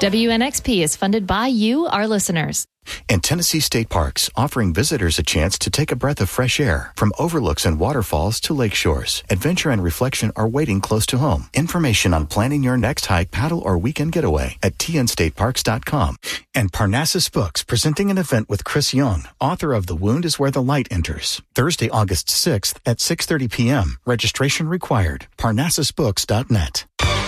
WNXP is funded by you, our listeners. And Tennessee State Parks, offering visitors a chance to take a breath of fresh air. From overlooks and waterfalls to lake shores, adventure and reflection are waiting close to home. Information on planning your next hike, paddle, or weekend getaway at tnstateparks.com. And Parnassus Books, presenting an event with Chris Young, author of The Wound is Where the Light Enters. Thursday, August 6th at 6:30 p.m. Registration required. Parnassusbooks.net.